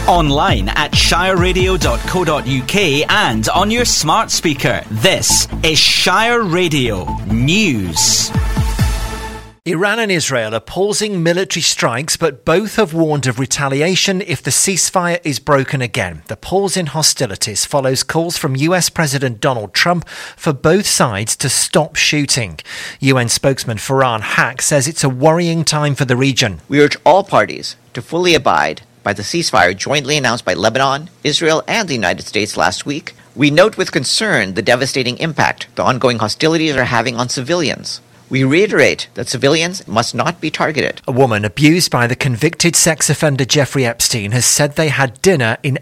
Online at shireradio.co.uk and on your smart speaker. This is Shire Radio News. Iran and Israel are pausing military strikes, but both have warned of retaliation if the ceasefire is broken again. The pause in hostilities follows calls from US President Donald Trump for both sides to stop shooting. UN spokesman Farhan Haq says it's a worrying time for the region. We urge all parties to fully abide by the ceasefire jointly announced by Lebanon, Israel and the United States last week. We note with concern the devastating impact the ongoing hostilities are having on civilians. We reiterate that civilians must not be targeted. A woman abused by the convicted sex offender Jeffrey Epstein has said they had dinner in